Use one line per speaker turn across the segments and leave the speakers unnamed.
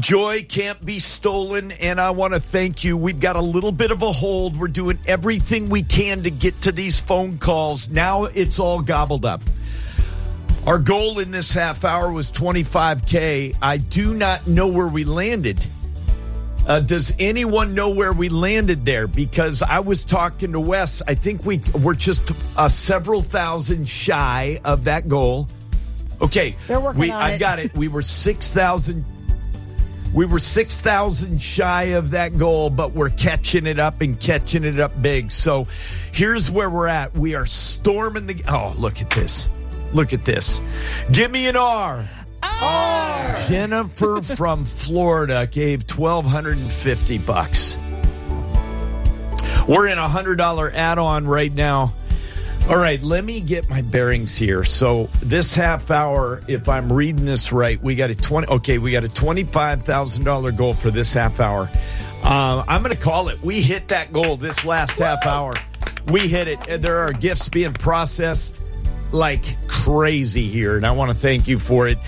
Joy can't be stolen, and I want to thank you. We've got a little bit of a hold. We're doing everything we can to get to these phone calls. Now it's all gobbled up. Our goal in this half hour was $25K. I do not know where we landed. Does anyone know where we landed there? Because I was talking to Wes. I think we're just several thousand shy of that goal. Okay,
they're working on
I
it.
got it. We were 6,000. We were 6,000 shy of that goal, but we're catching it up and catching it up big. So here's where we're at. We are storming the. Oh, look at this! Look at this! Give me an R.
R.
Jennifer from Florida gave $1,250. We're in a $100 add-on right now. All right, let me get my bearings here. So this half hour, if I'm reading this right, we got a $25,000 goal for this half hour. I'm going to call it. We hit that goal this last half hour. We hit it. And there are gifts being processed like crazy here, and I want to thank you for it.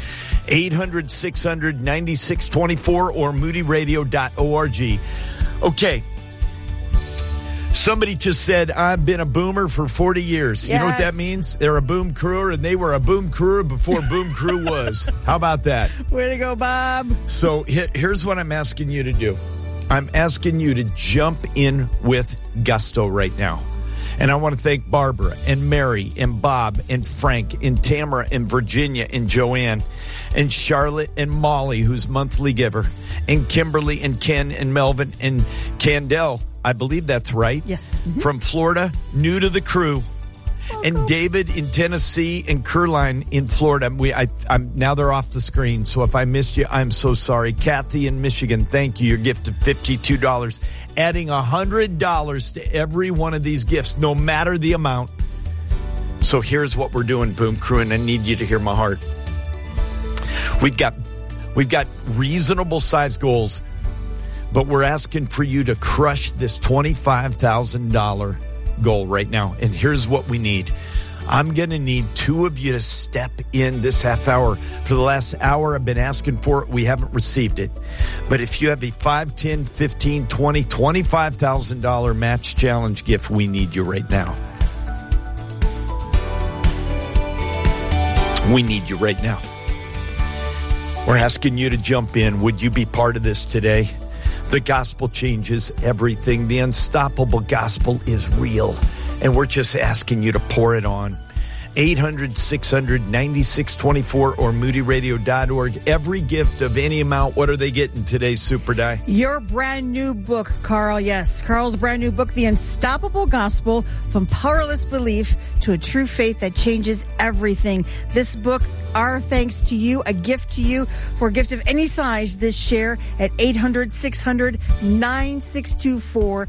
800-600-9624 or moodyradio.org. Okay. Somebody just said, I've been a boomer for 40 years.
Yes.
You know what that means? They're a boom crewer, and they were a boom crewer before boom crew was. How about that?
Way to go, Bob.
So here's what I'm asking you to do. I'm asking you to jump in with gusto right now. And I want to thank Barbara and Mary and Bob and Frank and Tamara and Virginia and Joanne and Charlotte and Molly, who's monthly giver, and Kimberly and Ken and Melvin and Candell. I believe that's right.
Yes. Mm-hmm.
From Florida, new to the crew. And cool. David in Tennessee and Caroline in Florida. I'm now they're off the screen, so if I missed you, I'm so sorry. Kathy in Michigan, thank you. Your gift of $52. Adding $100 to every one of these gifts, no matter the amount. So here's what we're doing, Boom Crew, and I need you to hear my heart. We've got reasonable size goals, but we're asking for you to crush this $25,000 goal right now. And here's what we need. I'm going to need two of you to step in this half hour. For the last hour, I've been asking for it. We haven't received it. But if you have a $5, $10, $15, $20, $25,000 match challenge gift, we need you right now. We need you right now. We're asking you to jump in. Would you be part of this today? The gospel changes everything. The unstoppable gospel is real. And we're just asking you to pour it on. 800-600-9624 or moodyradio.org. Every gift of any amount, what are they getting today, Super Di?
Your brand new book, Carl. Yes, Carl's brand new book, The Unstoppable Gospel, From Powerless Belief to a True Faith That Changes Everything. This book, our thanks to you, a gift to you. For a gift of any size, this share at 800-600-9624,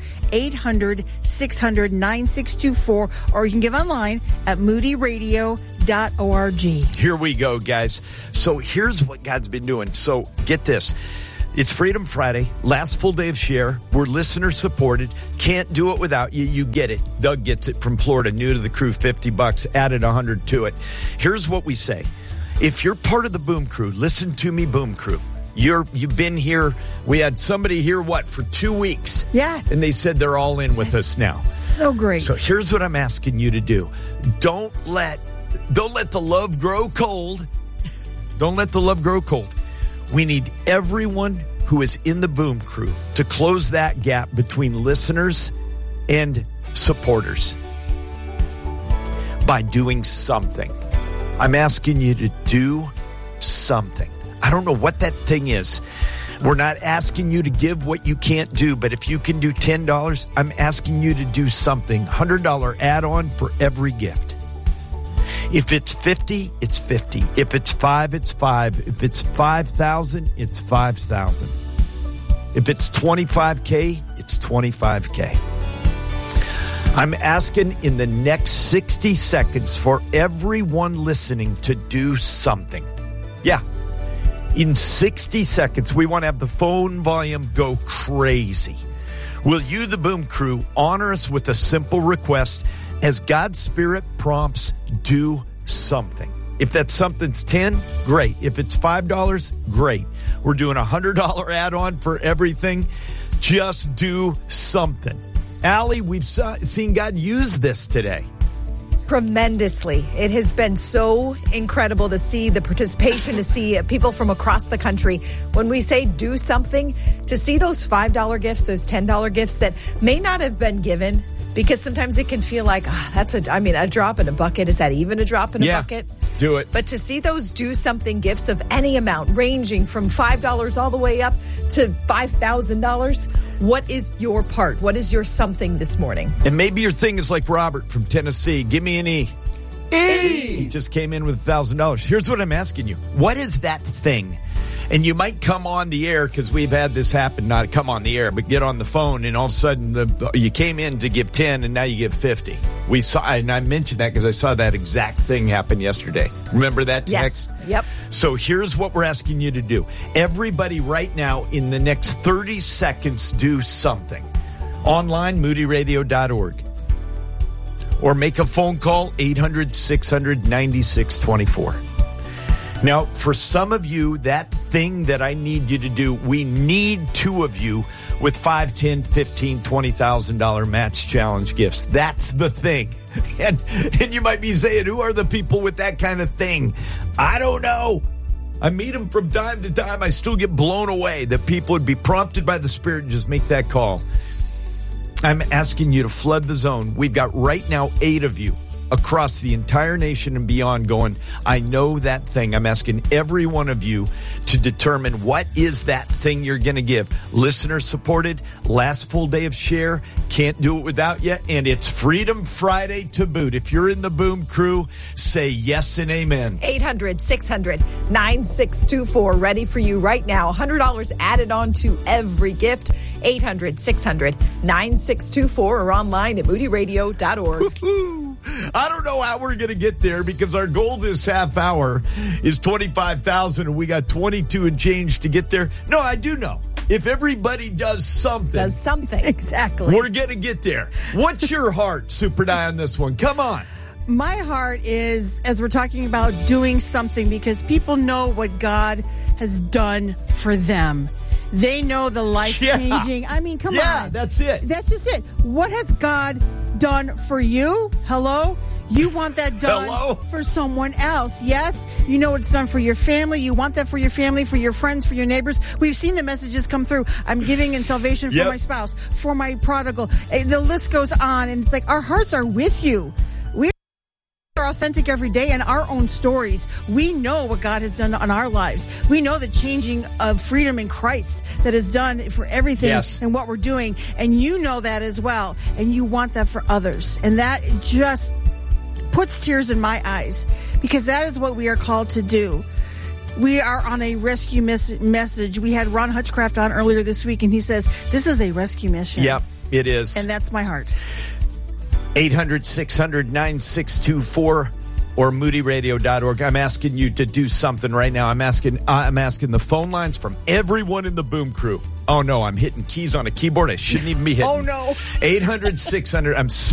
800-600-9624, or you can give online at moodyradio.org.
Here we go, guys. So here's what God's been doing. So get this. It's Freedom Friday, last full day of share. We're listener supported. Can't do it without you. You get it. Doug gets it from Florida, new to the crew, $50, added 100 to it. Here's what we say. If you're part of the Boom Crew, listen to me, Boom Crew. You've been here. We had somebody here, for 2 weeks?
Yes.
And they said they're all in with us now.
So great.
So here's what I'm asking you to do. Don't let the love grow cold. Don't let the love grow cold. We need everyone who is in the Boom Crew to close that gap between listeners and supporters by doing something. I'm asking you to do something. I don't know what that thing is. We're not asking you to give what you can't do, but if you can do $10, I'm asking you to do something. $100 add-on for every gift. If it's 50, it's 50. If it's 5, it's 5. If it's 5,000, it's 5,000. If it's 25K, it's 25K. I'm asking in the next 60 seconds for everyone listening to do something. Yeah. In 60 seconds, we want to have the phone volume go crazy. Will you, the Boom Crew, honor us with a simple request? As God's Spirit prompts, do something. If that something's 10, great. If it's $5, great. We're doing a $100 add-on for everything. Just do something. Allie, we've seen God use this today.
Tremendously. It has been so incredible to see the participation, to see people from across the country. When we say do something, to see those $5 gifts, those $10 gifts that may not have been given, because sometimes it can feel like, that's a drop in a bucket. Is that even a drop in a bucket?
Do it.
But to see those do something gifts of any amount, ranging from $5 all the way up to $5,000, what is your part? What is your something this morning?
And maybe your thing is like Robert from Tennessee. Give me an E. E! He just came in with $1,000. Here's what I'm asking you. What is that thing? And you might come on the air, because we've had this happen, not come on the air, but get on the phone, and all of a sudden you came in to give 10 and now you give 50. And I mentioned that because I saw that exact thing happen yesterday. Remember that text?
Yes. Yep.
So here's what we're asking you to do. Everybody right now, in the next 30 seconds, do something. Online, moodyradio.org. Or make a phone call, 800-600-9624. Now, for some of you, that thing that I need you to do, we need 2 of you with $5, $10, $15, $20,000 match challenge gifts. That's the thing. And you might be saying, who are the people with that kind of thing? I don't know. I meet them from time to time. I still get blown away that people would be prompted by the Spirit and just make that call. I'm asking you to flood the zone. We've got right now 8 of you across the entire nation and beyond going, I know that thing. I'm asking every one of you to determine what is that thing you're going to give. Listener supported, last full day of share, can't do it without you, and it's Freedom Friday to boot. If you're in the Boom Crew, say yes and amen.
800-600-9624, ready for you right now. $100 added on to every gift. 800-600-9624 or online at moodyradio.org.
I don't know how we're going to get there, because our goal this half hour is 25,000 and we got 22 and change to get there. No, I do know. If everybody does something.
Exactly.
We're going to get there. What's your heart, Super Di, on this one? Come on.
My heart is, as we're talking about doing something, because people know what God has done for them. They know the life-changing.
Yeah.
I mean, come on.
Yeah, that's it.
That's just it. What has God done for you? Hello? You want that done for someone else. Yes? You know it's done for your family. You want that for your family, for your friends, for your neighbors. We've seen the messages come through. I'm giving in salvation for my spouse, for my prodigal. The list goes on, and it's like our hearts are with you. We are authentic every day in our own stories. We know what God has done on our lives. We know the changing of freedom in Christ that is done for everything and what we're doing. And you know that as well. And you want that for others. And that just puts tears in my eyes, because that is what we are called to do. We are on a rescue message. We had Ron Hutchcraft on earlier this week, and he says, this is a rescue mission.
Yep, it is.
And that's my heart.
800-600-9624 or moodyradio.org. I'm asking you to do something right now. I'm asking the phone lines from everyone in the Boom Crew. Oh, no, I'm hitting keys on a keyboard I shouldn't even be hitting.
Oh, no.
800-600. I'm